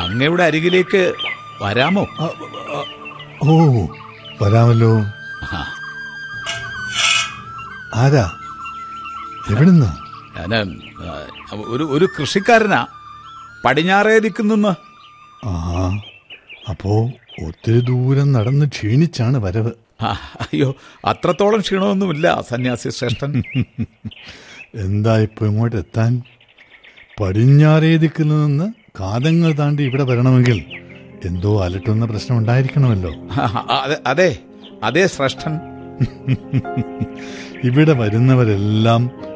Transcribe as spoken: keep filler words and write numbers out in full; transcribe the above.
അങ്ങയുടെ അരികിലേക്ക് വരാമോ? ഓ, വരാമല്ലോ. ആരാ? എവിടുന്ന? ഞാന് ഒരു ഒരു കൃഷിക്കാരനാ, പടിഞ്ഞാറേ ദിക്കുന്ന്. ആ, അപ്പോ ഒത്തിരി ദൂരം നടന്ന് ക്ഷീണിച്ചാണ് വരവ്. അയ്യോ, അത്രത്തോളം ക്ഷീണമൊന്നുമില്ല സന്യാസി ശ്രേഷ്ഠൻ. എന്താ ഇപ്പൊ ഇങ്ങോട്ട് എത്താൻ? പടിഞ്ഞാറേ ദിക്കിൽ നിന്ന് കാതങ്ങൾ താണ്ടി ഇവിടെ വരണമെങ്കിൽ എന്തോ അലട്ടുന്ന പ്രശ്നം ഉണ്ടായിരിക്കണമല്ലോ. അതെ അതെ ശ്രേഷ്ഠൻ. ഇവിടെ വരുന്നവരെല്ലാം